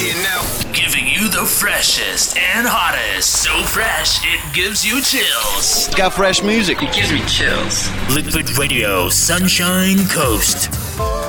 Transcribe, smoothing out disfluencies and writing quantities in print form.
here now. Giving you the freshest and hottest. So fresh, it gives you chills. It's got fresh music. It gives me chills. Liquid Radio, Sunshine Coast.